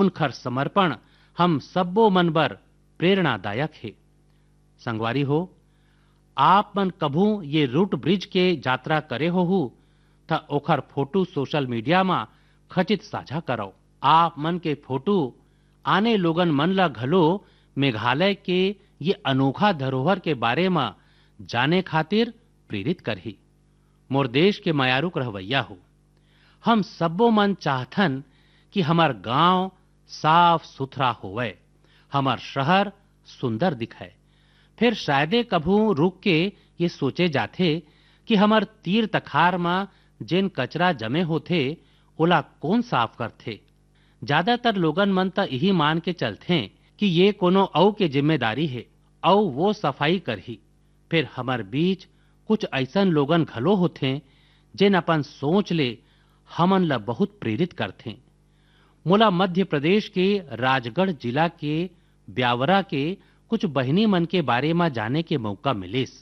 उनकर समर्पण हम सब्बो मन बर प्रेरणादायक है। संगवारी हो, आप मन कभू ये रूट ब्रिज के यात्रा करे होहू त ओखर फोटो सोशल मीडिया में खचित साझा करो। आप मन के फोटो आने लोगन मन ला घलो मेघालय के ये अनोखा धरोहर के बारे में जाने खातिर प्रेरित करही। मोर देश के मायारुक रहवैया हो, हम सब्बो मन चाहथन कि हमार गांव साफ सुथरा होवे, हमार शहर सुंदर दिखे। फिर शायदे कभू रुक के ये सोचे जाथे कि हमार तीर तखार में जेन कचरा जमे होथे ओला कौन साफ करथे। ज्यादातर लोगन मन त यही मान के चलथे कि ये कोनो औ के जिम्मेदारी है, औ वो सफाई करही। फिर हमार बीच कुछ ऐसन लोगन घलो होथे जेन अपन सोच ले हमन ला बहुत प्रेरित करथे। मोला मध्य प्रदेश के राजगढ़ जिला के ब्यावरा के कुछ बहिनी मन के बारे में जाने के मौका मिलिस।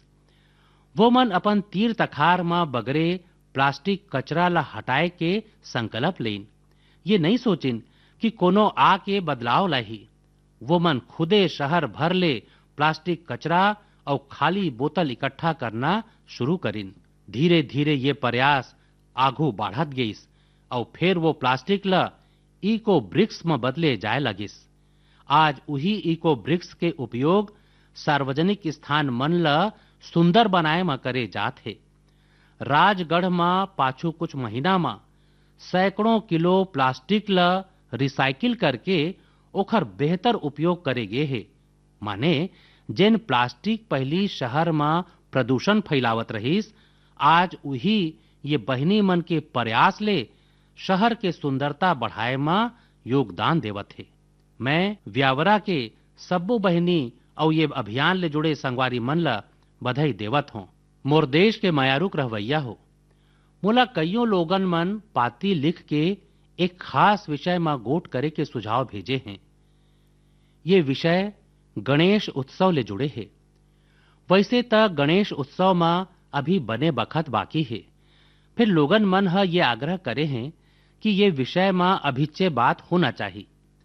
वो मन अपन तीर तखार में बगरे प्लास्टिक कचरा ला हटाए के संकल्प लेन। ये नहीं सोचिन कि कोनो आके बदलाव लाही। वो मन खुदे शहर भर ले प्लास्टिक कचरा और खाली बोतल इकट्ठा करना शुरू करिन। धीरे धीरे ये प्रयास आगू बढ़त गईस और फिर वो प्लास्टिक ला इको ब्रिक्स में बदले जाए लगिस। आज वही इको ब्रिक्स के उपयोग सार्वजनिक स्थान मन ला सुंदर बनाए में करे जात है। राजगढ़ में पाछू कुछ महीना में सैकड़ों किलो प्लास्टिक ला रिसाइकिल करके ओखर बेहतर उपयोग करे गे है। माने जेन प्लास्टिक पहली शहर में प्रदूषण फैलावत रहीस, आज वही ये बहिनी मन के प्रयास ले शहर के सुंदरता बढ़ाए में योगदान देवत है। मैं व्यावरा के सब्बो बहिनी और ये अभियान ले जुड़े संगवारी मन ला बधाई देवत हूं। मोर देश के मायारुक रहवैया हो, मोला कईयों लोगन मन पाती लिख के एक खास विषय में गोट करे के सुझाव भेजे हैं। ये विषय गणेश उत्सव ले जुड़े है। वैसे त गणेश उत्सव में अभी बने बखत बाकी है। फिर लोगन मन ये आग्रह करे हैं कि ये विषय में अभिच्चे बात होना चाहिए।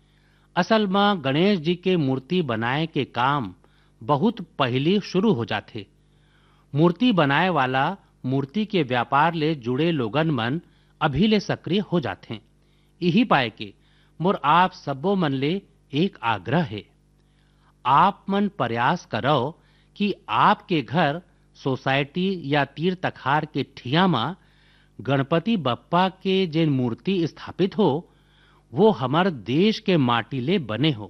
असल में गणेश जी के मूर्ति बनाए के काम बहुत पहले शुरू हो जाते। मूर्ति बनाए वाला मूर्ति के व्यापार ले जुड़े लोगन मन अभी ले सक्रिय हो जाते। यही पाए के मोर आप सब्बो मन ले एक आग्रह है। आप मन प्रयास करो कि आपके घर सोसाइटी या तीर तखार के ठिया में गणपति बप्पा के जेन मूर्ति स्थापित हो वो हमार देश के माटी ले बने हो।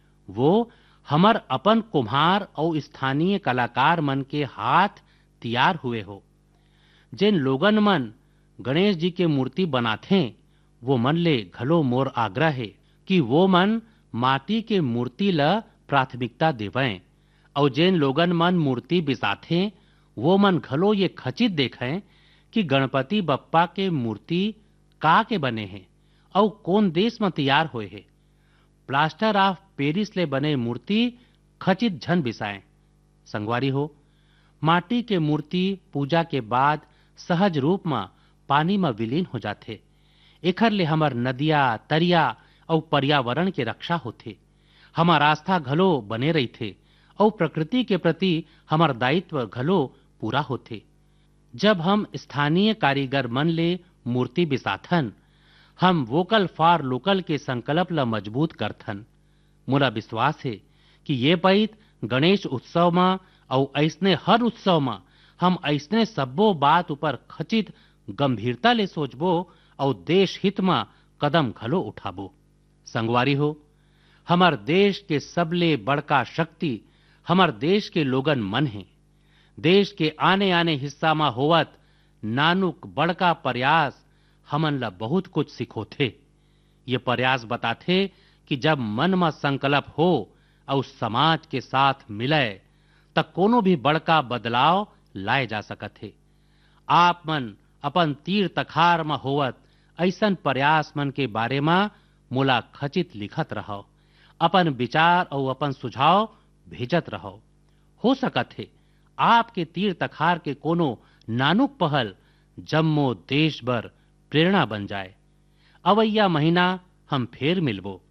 वो हमार अपन कुम्हार और स्थानीय कलाकार मन के हाथ तैयार हुए हो। जेन लोगन मन गणेश जी के मूर्ति बनाथे वो मन ले घलो मोर आग्रह है कि वो मन माटी के मूर्ति ला प्राथमिकता देवें और जेन लोगन मन मूर्ति बिसाथे वो मन घलो ये खचित देखें कि गणपति बप्पा के मूर्ति का के बने हैं और कौन देश में तैयार हुए हैं। प्लास्टर ऑफ पेरिस ले बने मूर्ति खचित झन बिसाएं। संगवारी हो, माटी के मूर्ति पूजा के बाद सहज रूप में पानी में विलीन हो जाते। एखर ले हमार नदिया तरिया और पर्यावरण के रक्षा होते। हमार आस्था घलो बने रही थे और प्रकृति के प्रति हमार दायित्व घलो पूरा होते। जब हम स्थानीय कारीगर मन ले मूर्ति बिसाथन, हम वोकल फॉर लोकल के संकल्प ला मजबूत करथन। मोला विश्वास है कि ये पैत गणेश उत्सव में और ऐसने हर उत्सव में हम ऐसने सब्बो बात ऊपर खचित गंभीरता ले सोचबो और देश हित में कदम घलो उठाबो। संगवारी हो, हमार देश के सबले बड़का शक्ति हमार देश के लोगन मन है। देश के आने आने हिस्सा में होवत नानुक बड़का प्रयास हमन ला बहुत कुछ सिखोथे। ये प्रयास बताथे कि जब मन में संकल्प हो और समाज के साथ मिले तब कोनो भी बड़का बदलाव लाए जा सकत है। आप मन अपन तीर तखार में होवत ऐसन प्रयास मन के बारे में मोला खचित लिखत रहो, अपन विचार और अपन सुझाव भेजत रहो। हो सकत है आपके तीर तखार के कोनो नानुक पहल जम्मो देश भर प्रेरणा बन जाए। अवैया महीना हम फिर मिलबो।